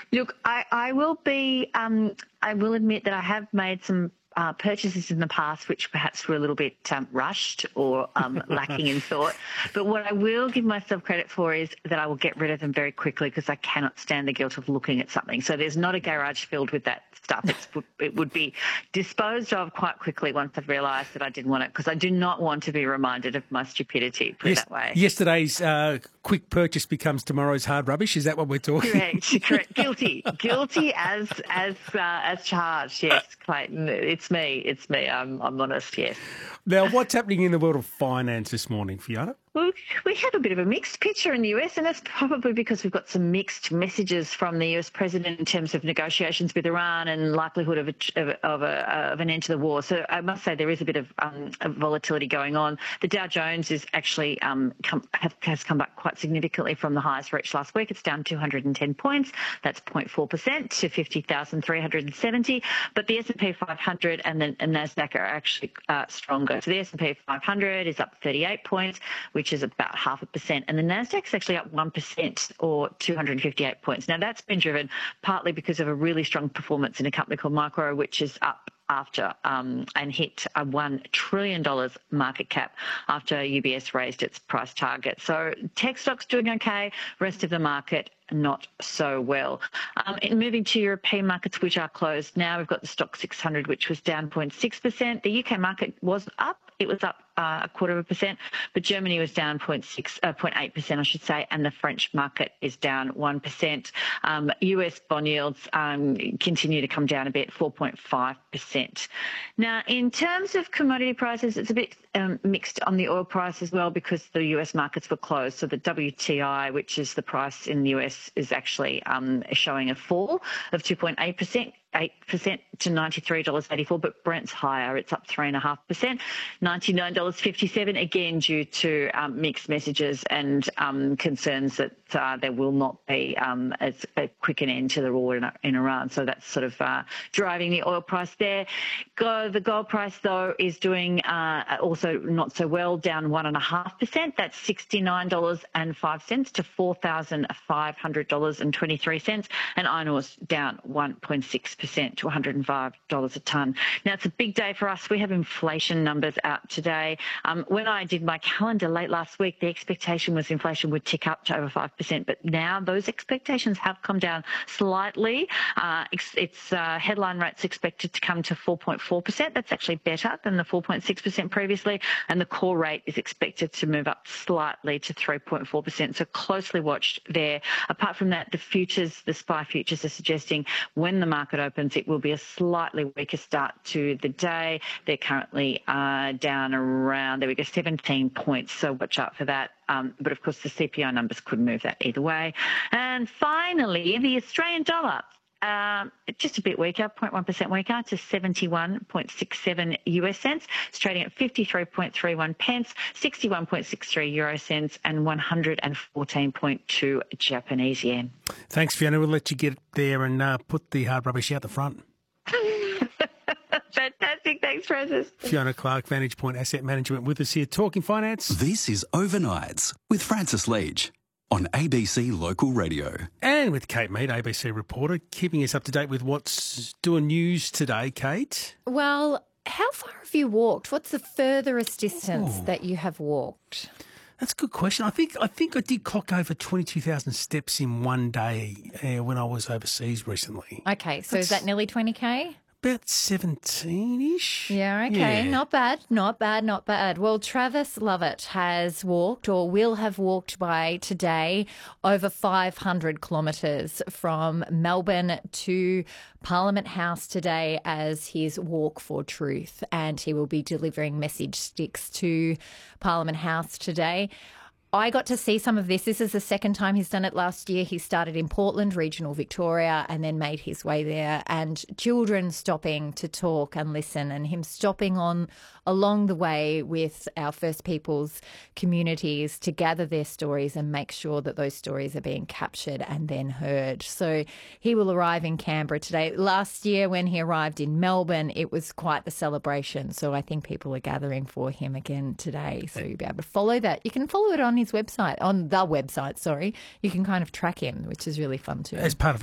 Look, I will be. I will admit that I have made some purchases in the past, which perhaps were a little bit rushed or lacking in thought. But what I will give myself credit for is that I will get rid of them very quickly because I cannot stand the guilt of looking at something. So there's not a garage filled with that stuff. It would be disposed of quite quickly once I've realised that I didn't want it, because I do not want to be reminded of my stupidity, put it that way. Yesterday's quick purchase becomes tomorrow's hard rubbish. Is that what we're talking? Correct. Guilty as charged. Yes, Clayton. It's me. I'm honest. Yes. Now, what's happening in the world of finance this morning, Fiona? Well, we have a bit of a mixed picture in the US, and that's probably because we've got some mixed messages from the US president in terms of negotiations with Iran and likelihood of an end to the war. So I must say there is a bit of volatility going on. The Dow Jones is actually has come back quite significantly from the highs reached last week. It's down 210 points. That's 0.4% to 50,370. But the S&P 500 and NASDAQ are actually stronger. So the S&P 500 is up 38 points, which is about 0.5%. And the NASDAQ's actually up 1% or 258 points. Now, that's been driven partly because of a really strong performance in a company called Micro, which is up after and hit a $1 trillion market cap after UBS raised its price target. So tech stocks doing okay, rest of the market not so well. Moving to European markets, which are closed now, we've got the Stock 600, which was down 0.6%. The UK market was up. It was up 0.25%, but Germany was down 0.8%, I should say, and the French market is down 1%. US bond yields continue to come down a bit, 4.5%. Now, in terms of commodity prices, it's a bit mixed on the oil price as well, because the US markets were closed. So the WTI, which is the price in the US, is actually showing a fall of 2.8%. 8% to $93.84, but Brent's higher. It's up 3.5%, $99.57, again due to mixed messages and concerns that there will not be as a quick an end to the war in Iran. So that's sort of driving the oil price there. The gold price, though, is doing also not so well, down 1.5%. That's $69.05 to $4,500.23, and iron ore's down 1.6% to $105 a tonne. Now, it's a big day for us. We have inflation numbers out today. When I did my calendar late last week, the expectation was inflation would tick up to over 5%, but now those expectations have come down slightly. Its headline rate's expected to come to 4.4%. That's actually better than the 4.6% previously, and the core rate is expected to move up slightly to 3.4%. So closely watched there. Apart from that, the SPI futures are suggesting when the market opens, it will be a slightly weaker start to the day. They're currently down around, 17 points, so watch out for that. But of course, the CPI numbers could move that either way. And finally, the Australian dollar. Just a bit weaker, 0.1% weaker to 71.67 US cents. It's trading at 53.31 pence, 61.63 euro cents, and 114.2 Japanese yen. Thanks, Fiona. We'll let you get there and put the hard rubbish out the front. Fantastic. Thanks, Francis. Fiona Clark, Vantage Point Asset Management, with us here talking finance. This is Overnights with Francis Leach on ABC Local Radio. And with Kate Mead, ABC reporter, keeping us up to date with what's doing news today. Kate? Well, how far have you walked? What's the furthest distance that you have walked? That's a good question. I think I did clock over 22,000 steps in one day when I was overseas recently. Okay, so is that nearly 20K? About 17-ish. Yeah, okay. Yeah. Not bad. Well, Travis Lovett has walked, or will have walked by today, over 500 kilometres from Melbourne to Parliament House today as his Walk for Truth. And he will be delivering message sticks to Parliament House today. I got to see some of this. This is the second time he's done it. Last year he started in Portland, regional Victoria, and then made his way there. And children stopping to talk and listen, and him stopping along the way with our First Peoples communities to gather their stories and make sure that those stories are being captured and then heard. So he will arrive in Canberra today. Last year when he arrived in Melbourne, it was quite the celebration. So I think people are gathering for him again today. So you'll be able to follow that. You can follow it on his website, on the website, sorry. You can kind of track him, which is really fun too. As part of